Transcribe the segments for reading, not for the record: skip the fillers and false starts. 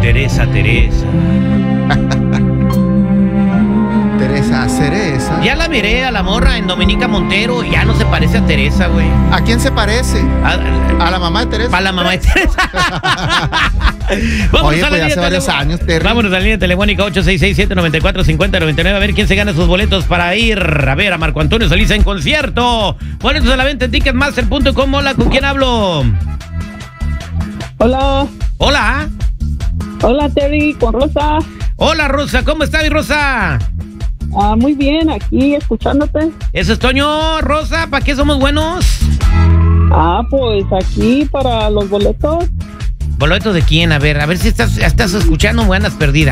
Teresa. Teresa Cereza. Ya la miré a la morra en Dominica Montero y ya no se parece a Teresa, güey. ¿A quién se parece? ¿A la mamá de Teresa? A la mamá de Teresa. Oye, pues ya hace varios años, Terry. Vámonos a la línea telefónica 866-794-5099 a ver quién se gana sus boletos para ir a ver a Marco Antonio Solís en concierto. Boletos a la venta en Ticketmaster.com. Hola, ¿con quién hablo? Hola. Hola. Hola, Terry, con Rosa. Hola, Rosa. ¿Cómo está, mi Rosa? Muy bien, aquí escuchándote. Eso es Toño. Rosa, ¿para qué somos buenos? Pues aquí para los boletos. ¿Boletos de quién? A ver si estás escuchando o andas perdida.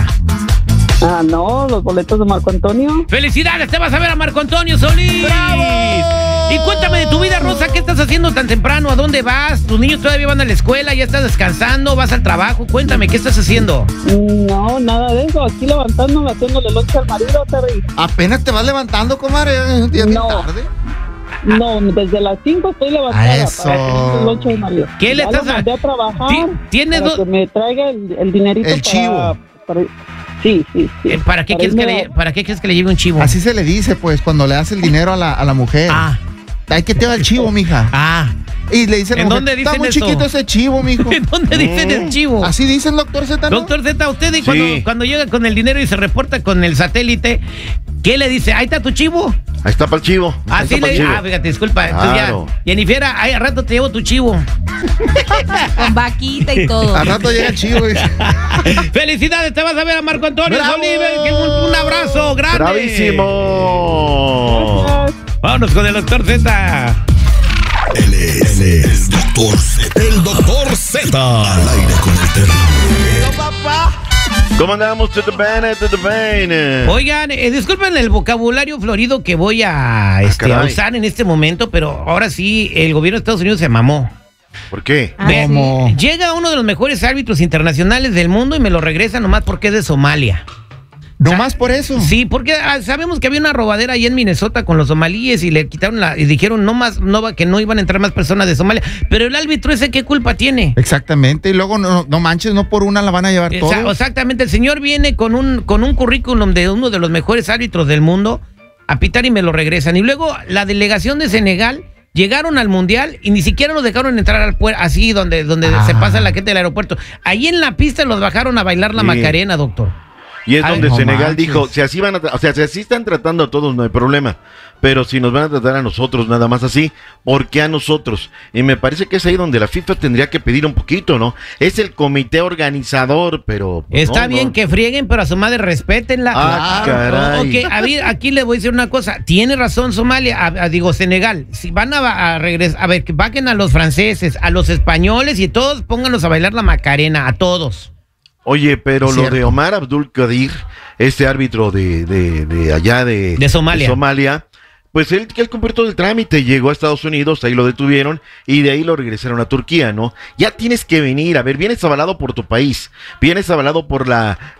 No, los boletos de Marco Antonio. ¡Felicidades! Te vas a ver a Marco Antonio Solís. ¡Bravo! Y cuéntame de tu vida, Rosa. ¿Qué estás haciendo tan temprano? ¿A dónde vas? ¿Tus niños todavía van a la escuela? ¿Ya estás descansando? ¿Vas al trabajo? Cuéntame, ¿qué estás haciendo? No, nada de eso. Aquí levantándome, haciéndole lonche al marido, Terry. ¿Apenas te vas levantando, comadre? ¿Es bien tarde? No, desde las 5 estoy levantada. Eso. Para hacer el lonche al marido. ¿Qué le estás lo mandé a trabajar? ¿Tienes para que me traiga el dinerito. El chivo. Sí. ¿Para qué quieres que le lleve un chivo? Así se le dice, pues, cuando le das el dinero a la mujer. Hay que te va el chivo, mija. Y le dicen, ¿en dónde dicen está muy eso? chiquito ese chivo, mijo. ¿En dónde dicen el chivo? Así dice el doctor Z, ¿no? Doctor Z, usted Sí. cuando llega con el dinero y se reporta con el satélite, ¿qué le dice? ¿Ahí está tu chivo? Ahí está para el chivo. Así le fíjate, disculpa. Claro. Entonces ya, Jennifer, ahí a rato te llevo tu chivo. Con vaquita y todo. Al rato llega el chivo. ¡Felicidades! Te vas a ver a Marco Antonio ¡Bravo! Solís. Un abrazo grande. ¡Bravísimo! Vámonos con el doctor Z. Él es el doctor Z. El doctor Z. Al aire con el Terry. ¿Cómo andamos? To the band. Oigan, disculpen el vocabulario florido que voy a usar en este momento, pero ahora sí, el gobierno de Estados Unidos se mamó. ¿Por qué? ¿Cómo? Llega uno de los mejores árbitros internacionales del mundo y me lo regresa nomás porque es de Somalia. ¿Nomás por eso? Sí, porque sabemos que había una robadera ahí en Minnesota con los somalíes y le quitaron y dijeron que no iban a entrar más personas de Somalia. Pero el árbitro ese, ¿qué culpa tiene? Exactamente, y luego no manches, no por una la van a llevar todos. Exactamente, el señor viene con un currículum de uno de los mejores árbitros del mundo a pitar y me lo regresan. Y luego la delegación de Senegal llegaron al Mundial y ni siquiera los dejaron entrar al puerto, así donde se pasa la gente del aeropuerto. Ahí en la pista los bajaron a bailar la Macarena, doctor. Y es donde no Senegal manches. dijo, si así si así están tratando a todos no hay problema, pero si nos van a tratar a nosotros nada más así, ¿por qué a nosotros? Y me parece que es ahí donde la FIFA tendría que pedir un poquito, ¿no? Es el comité organizador, pero... pues, Está bien que frieguen, pero a su madre respétenla. Caray. Ok, aquí le voy a decir una cosa. Tiene razón Somalia, Senegal. Si van a regresar, a ver, que vaquen a los franceses, a los españoles y todos pónganlos a bailar la Macarena, a todos. Oye, pero Cierto. lo de Omar Abdul Qadir, este árbitro de allá de Somalia, pues él cumplió todo el trámite, llegó a Estados Unidos, ahí lo detuvieron y de ahí lo regresaron a Turquía, ¿no? Ya tienes que venir, a ver, vienes avalado por tu país, vienes avalado por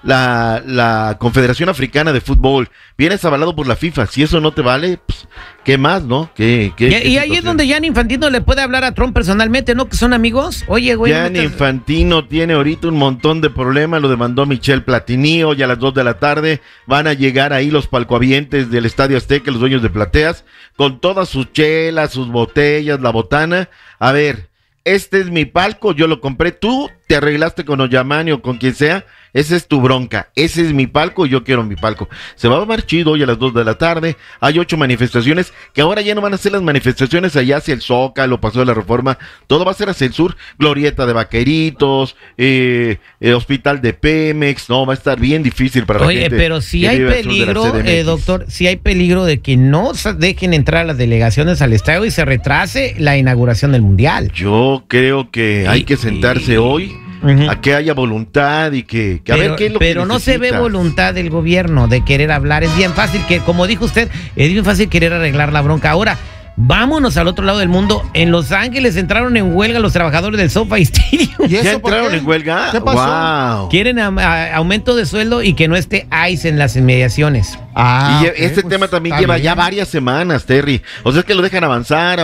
la Confederación Africana de Fútbol, vienes avalado por la FIFA, si eso no te vale, pues, ¿qué más, no? ¿Qué Y ahí es donde Gianni Infantino le puede hablar a Trump personalmente, ¿no? Que son amigos. Oye, güey. Gianni Infantino tiene ahorita un montón de problemas, lo demandó Michel Platini, hoy a las 2 de la tarde van a llegar ahí los palcoavientes del Estadio Azteca, los dueños de plateas, con todas sus chelas, sus botellas, la botana. A ver, este es mi palco, yo lo compré, tú te arreglaste con Oyamani o con quien sea, esa es tu bronca, ese es mi palco y yo quiero mi palco. Se va a ver chido hoy a las 2 de la tarde, hay 8 manifestaciones, que ahora ya no van a ser las manifestaciones allá hacia el Zócalo, Paseo de la Reforma, todo va a ser hacia el sur, Glorieta de Vaqueritos, Hospital de Pemex, no, va a estar bien difícil para la gente. Oye, pero si que hay vive al sur de la peligro, CDMX. doctor, si hay peligro de que no dejen entrar a las delegaciones al estadio y se retrase la inauguración del Mundial. Yo creo que hay que sentarse hoy a que haya voluntad y que a ver qué es lo que pero no se ve necesita. voluntad del gobierno de querer hablar. Es bien fácil que, como dijo usted, es bien fácil querer arreglar la bronca. Ahora, Vámonos al otro lado del mundo. En Los Ángeles entraron en huelga los trabajadores del SoFi Stadium. ¿Ya entraron en huelga? ¿Qué pasó? Wow. Quieren aumento de sueldo y que no esté ICE en las inmediaciones. Y ok, este pues, tema también está lleva bien. ya varias semanas, Terry. O sea, es que lo dejan avanzar.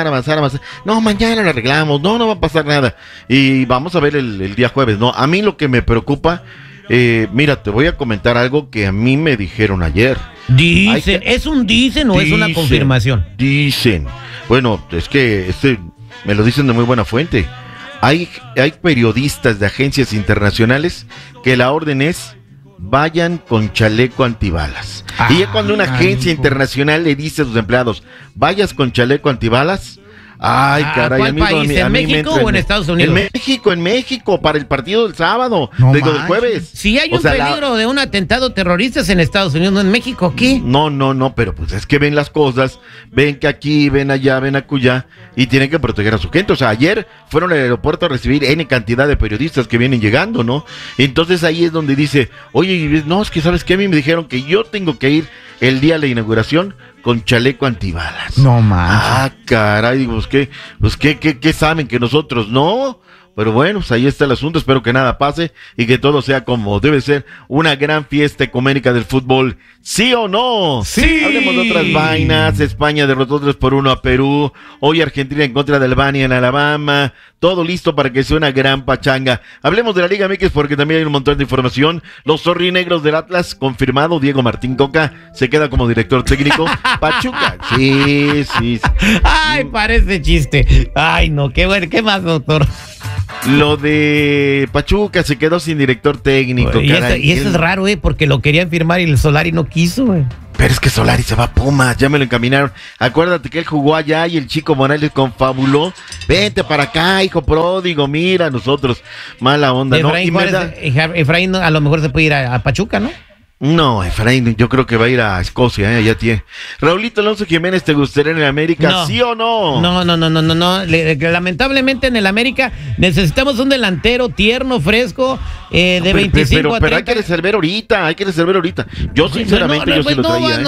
No, mañana lo arreglamos. No, no va a pasar nada. Y vamos a ver el día jueves, ¿no? A mí lo que me preocupa, mira, te voy a comentar algo que a mí me dijeron ayer. Dicen, ¿es un dicen o es una confirmación? Dicen. Bueno, es que me lo dicen de muy buena fuente. Hay periodistas de agencias internacionales que la orden es: vayan con chaleco antibalas. Y ya cuando una agencia internacional le dice a sus empleados: vayas con chaleco antibalas. Ay, caray, ¿cuál país? ¿En México o en Estados Unidos? En México, para el partido del sábado, del jueves. Si hay un peligro de un atentado terrorista es en Estados Unidos, no en México, ¿qué? No, pero pues es que ven las cosas, ven que aquí, ven allá, ven acullá, y tienen que proteger a su gente. O sea, ayer fueron al aeropuerto a recibir N cantidad de periodistas que vienen llegando, ¿no? Entonces ahí es donde dice: oye, no, es que ¿sabes qué? A mí me dijeron que yo tengo que ir el día de la inauguración con chaleco antibalas. No manches. Ah, caray, digo, ¿qué saben que nosotros no? Pero bueno, pues ahí está el asunto. Espero que nada pase y que todo sea como debe ser, una gran fiesta ecuménica del fútbol. ¿Sí o no? ¡Sí! Hablemos de otras vainas. España derrotó 3-1 a Perú. Hoy Argentina en contra de Albania en Alabama. Todo listo para que sea una gran pachanga. Hablemos de la Liga MX porque también hay un montón de información. Los zorrinegros del Atlas, confirmado. Diego Martín Coca se queda como director técnico. Pachuca. Sí. Ay, parece chiste. Ay, no, qué bueno. ¿Qué más, doctor? Lo de Pachuca se quedó sin director técnico. Y eso es raro, porque lo querían firmar y el Solari no quiso, güey. Pero es que Solari se va a Pumas, ya me lo encaminaron. Acuérdate que él jugó allá y el Chico Morales confabuló. Vente para acá, hijo pródigo, mira, nosotros. Mala onda, ¿no? Efraín a lo mejor se puede ir a Pachuca, ¿no? No, Efraín, yo creo que va a ir a Escocia, ya tiene. Raulito Alonso Jiménez, ¿te gustaría en el América? No. ¿Sí o no? No. Lamentablemente en el América necesitamos un delantero tierno, fresco, de 25 a 30. Pero hay que resolver ahorita, Yo sinceramente yo sí lo traía.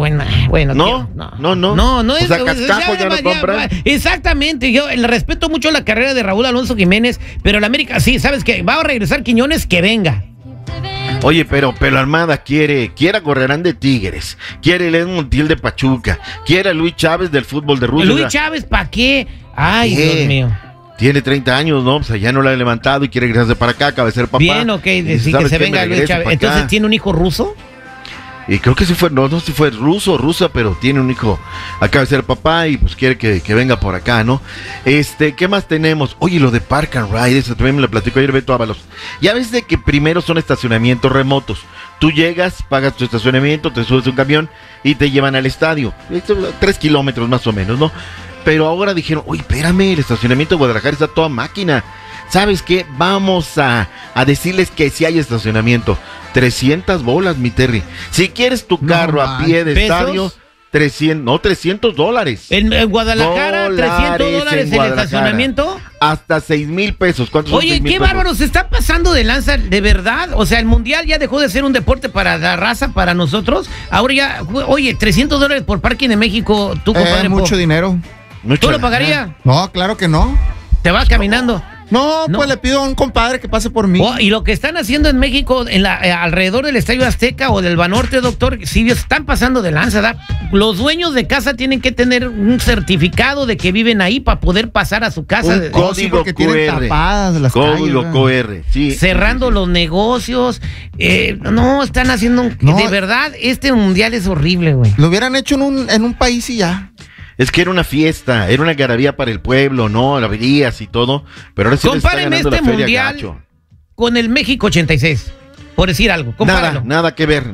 No. O sea, Cascajo ya lo compra. Exactamente, yo respeto mucho la carrera de Raúl Alonso Jiménez, pero el América sí, ¿sabes qué? Va a regresar Quiñones, que venga. Oye, pero Almada quiere a Gorrerán de Tigres, quiere el Ed Montiel de Pachuca, quiere a Luis Chávez del fútbol de Rusia. ¿Luis Chávez para qué? Ay, Dios mío. Tiene 30 años, ¿no? O sea, ya no la ha levantado y quiere regresarse para acá, acaba de ser papá. Bien, ok, decir que se venga Luis Chávez. Entonces, ¿tiene un hijo ruso? Y creo que sí fue, no sé si fue ruso o rusa, pero tiene un hijo, acaba de ser papá y pues quiere que venga por acá, ¿no? ¿Qué más tenemos? Oye, lo de Park and Ride, eso también me lo platicó ayer Beto Ábalos. Ya ves de que primero son estacionamientos remotos. Tú llegas, pagas tu estacionamiento, te subes a un camión y te llevan al estadio. 3 kilómetros más o menos, ¿no? Pero ahora dijeron, oye, espérame, el estacionamiento de Guadalajara está toda máquina. ¿Sabes qué? Vamos a decirles que sí hay estacionamiento. 300 bolas, mi Terry. Si quieres tu carro a pie de estadio, $300. En Guadalajara, $300 el estacionamiento. Hasta 6,000 pesos. ¿Cuántos son 6,000 qué pesos? bárbaro, se está pasando de lanza, de verdad. O sea, el mundial ya dejó de ser un deporte para la raza, para nosotros. Ahora ya, oye, $300 por parking en México, tú, compadre. Mucho dinero. ¿Tú lo pagarías? No, claro que no. ¿Te vas caminando? No, pues le pido a un compadre que pase por mí. Y lo que están haciendo en México, alrededor del Estadio Azteca o del Banorte, doctor, sí están pasando de lanza, ¿da? Los dueños de casa tienen que tener un certificado de que viven ahí para poder pasar a su casa. Un código QR. Tienen tapadas las código calles, QR, sí. Cerrando los negocios. No, están haciendo... De verdad, este mundial es horrible, güey. Lo hubieran hecho en un país y ya. Es que era una fiesta, era una algarabía para el pueblo, ¿no? La verías y todo. Pero ahora sí le está ganando la feria gacho. Con el México 86, por decir algo. Nada que ver.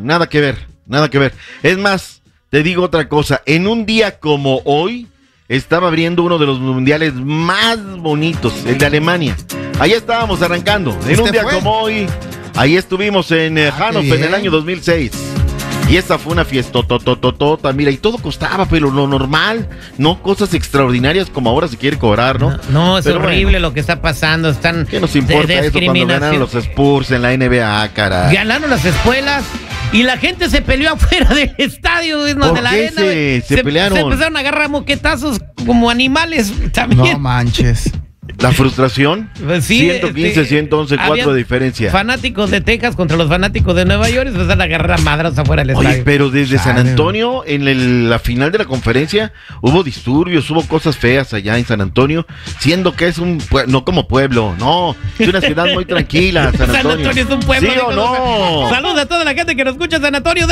Es más, te digo otra cosa. En un día como hoy, estaba abriendo uno de los mundiales más bonitos, el de Alemania. Ahí estábamos arrancando. En un día como hoy, ahí estuvimos en Hannover en el año 2006. Y esa fue una fiesta, mira, y todo costaba, pero lo normal, no cosas extraordinarias como ahora se quiere cobrar, ¿no? No, es horrible lo que está pasando, están... ¿Qué nos importa eso cuando ganaron los Spurs en la NBA, caray? Ganaron las escuelas, y la gente se peleó afuera del estadio, güey, no, ¿Por de la qué arena. se pelearon? Se empezaron a agarrar moquetazos como animales también. No manches. La frustración, Pues sí, 115, 111, 4 de diferencia. Fanáticos de Texas contra los fanáticos de Nueva York, empezaron a agarrar a madrazos afuera del estadio. Oye, pero desde San Antonio, en la final de la conferencia, hubo disturbios, hubo cosas feas allá en San Antonio, siendo que es no como pueblo, no, es una ciudad muy tranquila, San Antonio. San Antonio es un pueblo. ¿Sí o no? Saludos a toda la gente que nos escucha en San Antonio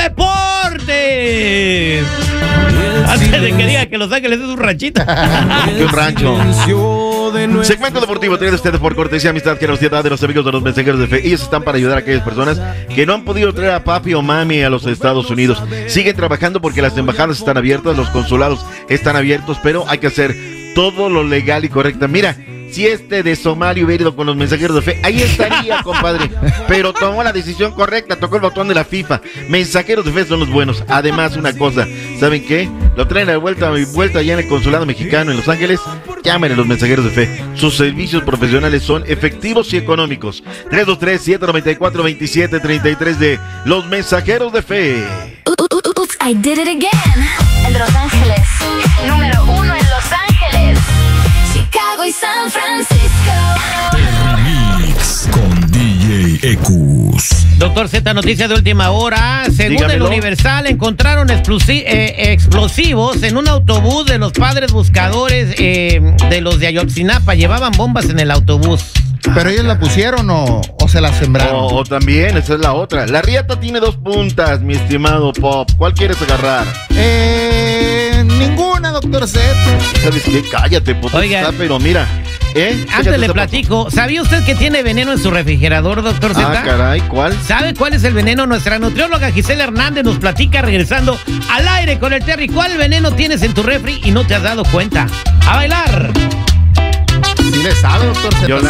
Deportes. Antes de que diga que Los Ángeles es un ranchito. ¡Qué un rancho! Segmento deportivo traído ustedes por cortesía, amistad, generosidad de los amigos de los mensajeros de fe. Ellos están para ayudar a aquellas personas que no han podido traer a papi o mami a los Estados Unidos. Siguen trabajando porque las embajadas están abiertas, los consulados están abiertos, pero hay que hacer todo lo legal y correcto. Mira, si de Somalia hubiera ido con los mensajeros de fe, ahí estaría, compadre. Pero tomó la decisión correcta, tocó el botón de la FIFA. Mensajeros de fe son los buenos. Además, una cosa, ¿saben qué? Lo traen a vuelta allá en el consulado mexicano en Los Ángeles. Llamen a los mensajeros de fe. Sus servicios profesionales son efectivos y económicos. 323-794-2733 de los mensajeros de fe. Oops, I did it again. En Los Ángeles, número 1 en Los Ángeles, Chicago y San Francisco. Mix con DJ Ecus. Doctor Z, noticia de última hora. Según Dígamelo. el Universal, encontraron explosivos en un autobús de los padres buscadores de los de Ayotzinapa. Llevaban bombas en el autobús. ¿Pero ellos la pusieron o se la sembraron? O también, esa es la otra. La riata tiene 2 puntas, mi estimado Pop. ¿Cuál quieres agarrar? Ninguna, doctor Z. ¿Sabes qué? Cállate, Pop. Oiga. Pero mira, Antes le platico. ¿Sabía usted que tiene veneno en su refrigerador, doctor Z? Ah, caray, ¿cuál? ¿Sabe cuál es el veneno? Nuestra nutrióloga Gisela Hernández nos platica regresando al aire con el Terry. ¿Cuál veneno tienes en tu refri y no te has dado cuenta? ¡A bailar! Sí le sabe, doctor Z. Yo la